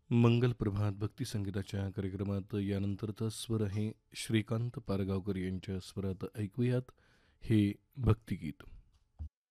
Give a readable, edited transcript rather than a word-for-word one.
मंगल प्रभात भक्ती संगीताच्या कार्यक्रमात यानंतरचा स्वर आहे श्रीकांत पारगावकर यांच्या स्वरात ऐकूयात हे भक्तिगीत.